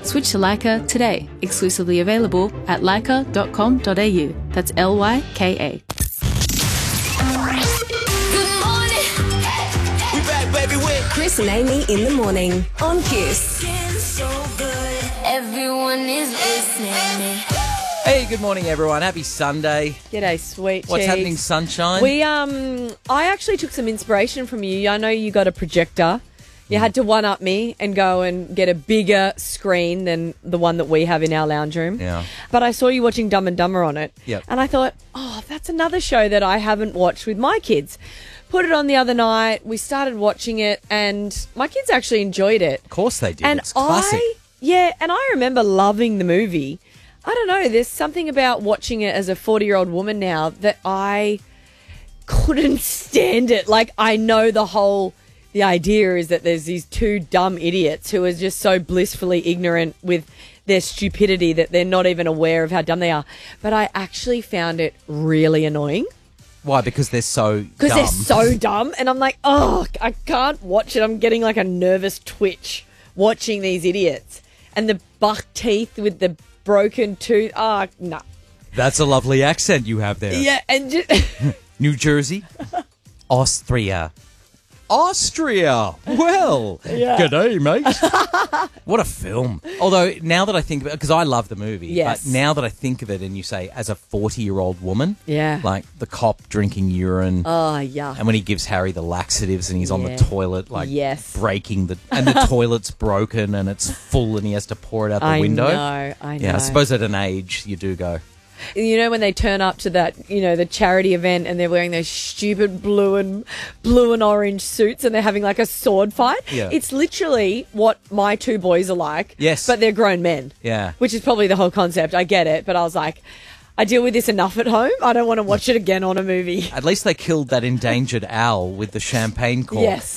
Switch to Leica today. Exclusively available at leica.com.au. That's Lyka. Chris and Amy in the morning on Kiss. Everyone is listening. Hey, good morning, everyone. Happy Sunday. G'day, sweet What's cheeks. happening, sunshine? I actually took some inspiration from you. I know you got a projector. You had to one-up me and go and get a bigger screen than the one that we have in our lounge room. Yeah. But I saw you watching Dumb and Dumber on it. Yep. And I thought, that's another show that I haven't watched with my kids. Put it on the other night. We started watching it and my kids actually enjoyed it. Of course they did. And it's classic. I remember loving the movie. I don't know, there's something about watching it as a 40-year-old woman now that I couldn't stand it. Like, I know the idea is that there's these two dumb idiots who are just so blissfully ignorant with their stupidity that they're not even aware of how dumb they are. But I actually found it really annoying. Why? Because they're so dumb. Because they're so dumb. And I'm like, I can't watch it. I'm getting like a nervous twitch watching these idiots. And the buck teeth with the broken tooth. No. That's a lovely accent you have there. Yeah, and just... New Jersey. Austria. Well, G'day, mate. What a film. Although, now that I think of it, because I love the movie, Yes. but now that I think of it and you say, as a 40-year-old woman, Yeah. like the cop drinking urine, yeah. and when he gives Harry the laxatives and he's on the Yeah. toilet, like Yes. breaking and the toilet's broken and it's full and he has to pour it out the window. I know. Yeah, I suppose at an age you do go. You know when they turn up to that, the charity event and they're wearing those stupid blue and orange suits and they're having like a sword fight? Yeah. It's literally what my two boys are like. Yes. But they're grown men. Yeah. Which is probably the whole concept. I get it. But I was like, I deal with this enough at home. I don't want to watch it again on a movie. At least they killed that endangered owl with the champagne cork. Yes.